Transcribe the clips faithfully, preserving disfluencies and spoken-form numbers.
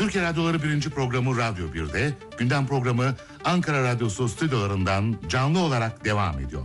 Türkiye Radyoları birinci programı Radyo bir'de, gündem programı Ankara Radyosu stüdyolarından canlı olarak devam ediyor.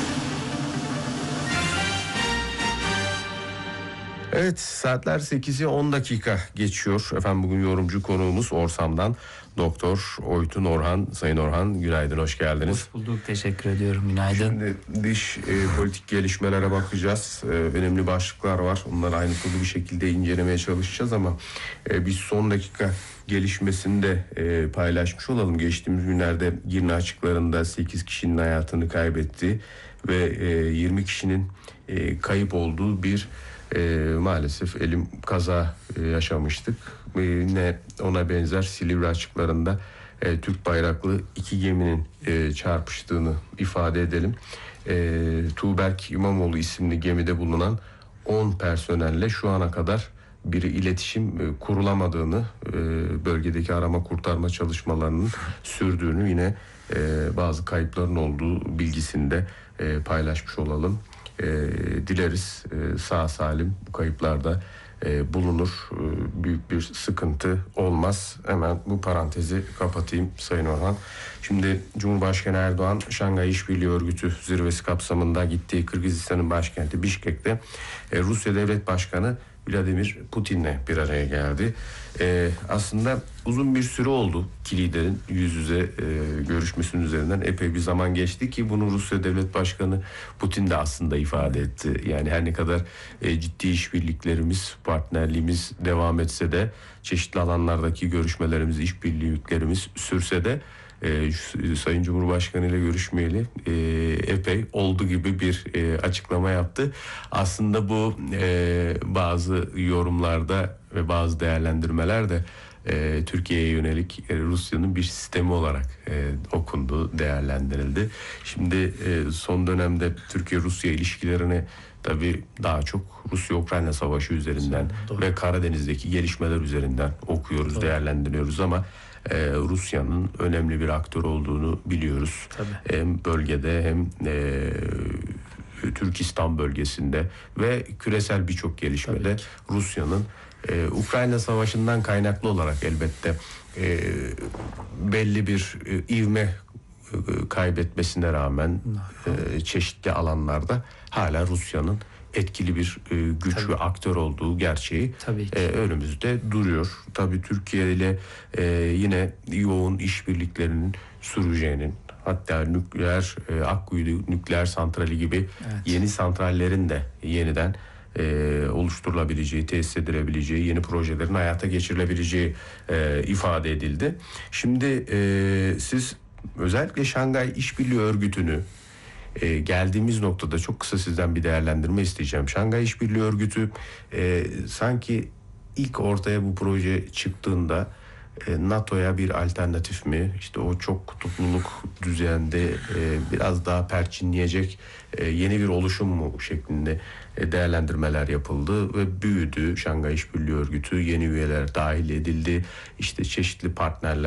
Evet, saatler sekizi on dakika geçiyor. Efendim bugün yorumcu konuğumuz Orsam'dan Doktor Oytun Orhan. Sayın Orhan, günaydın, hoş geldiniz. Hoş bulduk, teşekkür ediyorum, günaydın. Şimdi dış e, politik gelişmelere bakacağız. E, önemli başlıklar var. Onları ayrıntılı bir şekilde incelemeye çalışacağız ama e, biz son dakika gelişmesini de e, paylaşmış olalım. Geçtiğimiz günlerde Girne açıklarında sekiz kişinin hayatını kaybetti ve e, yirmi kişinin e, kayıp olduğu bir E, maalesef elim kaza e, yaşamıştık. E, yine ona benzer Silivri açıklarında e, Türk bayraklı iki geminin e, çarpıştığını ifade edelim. E, Tuğberk İmamoğlu isimli gemide bulunan on personelle şu ana kadar bir iletişim e, kurulamadığını, e, bölgedeki arama kurtarma çalışmalarının sürdüğünü, yine e, bazı kayıpların olduğu bilgisini de e, paylaşmış olalım. E, dileriz e, sağ salim bu kayıplarda e, bulunur, e, büyük bir sıkıntı olmaz. Hemen bu parantezi kapatayım Sayın Orhan. Şimdi Cumhurbaşkanı Erdoğan, Şangay İşbirliği Örgütü zirvesi kapsamında gittiği Kırgızistan'ın başkenti Bişkek'te e, Rusya Devlet Başkanı Vladimir Putin'le bir araya geldi. Ee, aslında uzun bir süre oldu iki liderin yüz yüze e, görüşmesinin üzerinden epey bir zaman geçti ki bunu Rusya Devlet Başkanı Putin de aslında ifade etti. Yani her ne kadar e, ciddi işbirliklerimiz, partnerliğimiz devam etse de, çeşitli alanlardaki görüşmelerimiz, işbirliklerimiz sürse de Ee, Sayın Cumhurbaşkanı ile görüşmeyeli e, epey oldu gibi bir e, açıklama yaptı. Aslında bu e, bazı yorumlarda ve bazı değerlendirmelerde e, Türkiye'ye yönelik e, Rusya'nın bir sistemi olarak e, okundu, değerlendirildi. Şimdi e, son dönemde Türkiye-Rusya ilişkilerini tabii daha çok Rusya-Ukrayna savaşı üzerinden Doğru. ve Karadeniz'deki gelişmeler üzerinden okuyoruz, Doğru. değerlendiriyoruz ama Ee, Rusya'nın önemli bir aktör olduğunu biliyoruz. Tabii. Hem bölgede hem e, Türkistan bölgesinde ve küresel birçok gelişmede Rusya'nın e, Ukrayna Savaşı'ndan kaynaklı olarak elbette e, belli bir e, ivme e, kaybetmesine rağmen e, çeşitli alanlarda hala Rusya'nın etkili bir e, güç Tabii. ve aktör olduğu gerçeği e, önümüzde duruyor. Tabii Türkiye ile e, yine yoğun işbirliklerinin süreceğinin, hatta nükleer e, Akkuyu nükleer santrali gibi evet. yeni santrallerin de yeniden e, oluşturulabileceği, tesis edilebileceği, yeni projelerin hayata geçirilebileceği e, ifade edildi. Şimdi e, siz özellikle Şangay İşbirliği Örgütü'nü Ee, geldiğimiz noktada çok kısa sizden bir değerlendirme isteyeceğim. Şangay İşbirliği Örgütü e, sanki ilk ortaya bu proje çıktığında e, NATO'ya bir alternatif mi? İşte o çok kutupluluk düzeyinde e, biraz daha perçinleyecek e, yeni bir oluşum mu şeklinde e, değerlendirmeler yapıldı ve büyüdü. Şangay İşbirliği Örgütü, yeni üyeler dahil edildi. İşte çeşitli partnerler